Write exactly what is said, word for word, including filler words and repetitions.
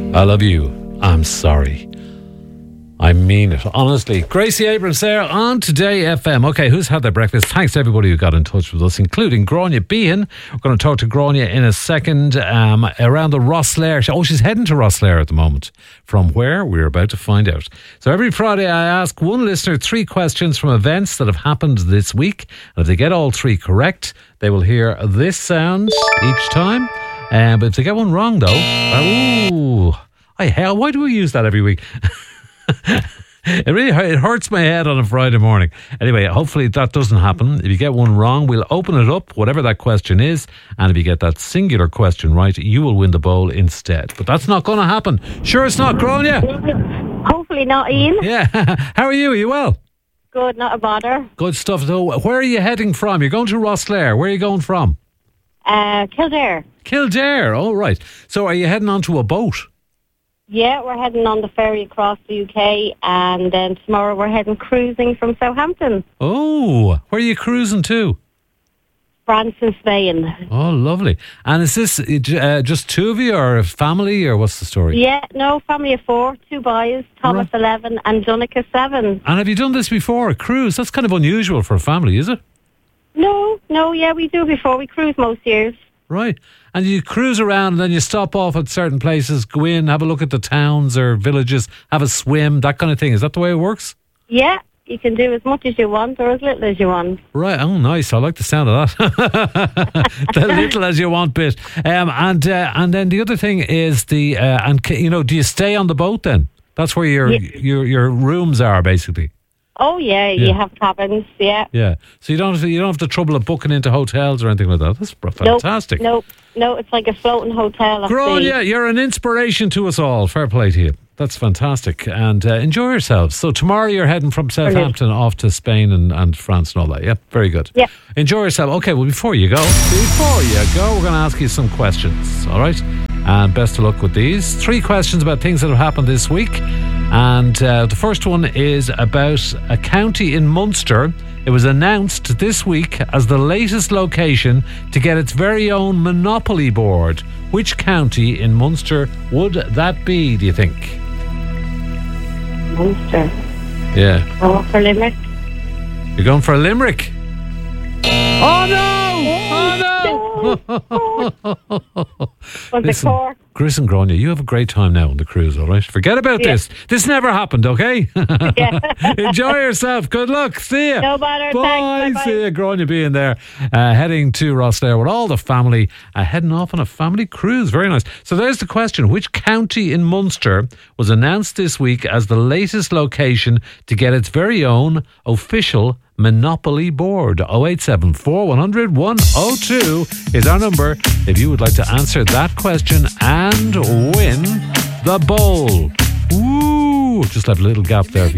I love you. I'm sorry. I mean it, honestly. Gracie Abrams there on Today F M. Okay, who's had their breakfast? Thanks to everybody who got in touch with us, including Grania Behan. We're going to talk to Grania in a second um, around the Rosslare. Oh, she's heading to Rosslare at the moment. From where? We're about to find out. So every Friday I ask one listener three questions from events that have happened this week. And if they get all three correct, they will hear this sound each time. Uh, but if they get one wrong, though, uh, ooh, I hell, why do we use that every week? It really it hurts my head on a Friday morning. Anyway, hopefully that doesn't happen. If you get one wrong, we'll open it up, whatever that question is, and if you get that singular question right, you will win the bowl instead. But that's not going to happen. Sure it's not, Grania? Hopefully not, Ian. Yeah. How are you? Are you well? Good, not a bother. Good stuff. So, where are you heading from? You're going to Rosslare. Where are you going from? Uh, Kildare. Kildare. Oh, right. So are you heading onto a boat? Yeah, we're heading on the ferry across the U K, and then tomorrow we're heading cruising from Southampton. Oh, where are you cruising to? France and Spain. Oh, lovely. And is this uh, just two of you, or a family, or what's the story? Yeah, no, family of four, two boys, Thomas right. eleven and Donica seven. And have you done this before, a cruise? That's kind of unusual for a family, is it? No, no, yeah, we do before. We cruise most years. Right. And you cruise around and then you stop off at certain places, go in, have a look at the towns or villages, have a swim, that kind of thing. Is that the way it works? Yeah, you can do as much as you want or as little as you want. Right. Oh, nice. I like the sound of that. The little as you want bit. Um, and uh, and then the other thing is the, uh, and you know, do you stay on the boat then? That's where your yeah. your your rooms are, basically. Oh yeah, yeah, you have cabins, yeah. Yeah, so you don't have to, you don't have the trouble of booking into hotels or anything like that. That's fantastic. No, nope, no, nope. It's like a floating hotel. Grania, you're an inspiration to us all. Fair play to you. That's fantastic, and uh, enjoy yourselves. So tomorrow you're heading from Southampton Brilliant. off to Spain and, and France and all that. Yeah, very good. Yeah. Enjoy yourself. Okay, well before you go, before you go, we're going to ask you some questions. All right, and best of luck with these three questions about things that have happened this week. And uh, the first one is about a county in Munster. It was announced this week as the latest location to get its very own Monopoly board. Which county in Munster would that be, do you think? Munster. Yeah. Oh, for Limerick. You're going for a Limerick? Oh no! Oh no! Was it Cork? Chris and Grania, you have a great time now on the cruise, all right? Forget about yeah. this. This never happened, okay? Yeah. Enjoy yourself. Good luck. See you. No bother. Bye. Thanks. Bye-bye. See you. Grania being there. Uh, heading to Rosslare with all the family. Uh, heading off on a family cruise. Very nice. So there's the question. Which county in Munster was announced this week as the latest location to get its very own official Monopoly board? oh eight seven four, one hundred, one oh two is our number if you would like to answer that question and win the bowl. Woo! Just left a little gap there.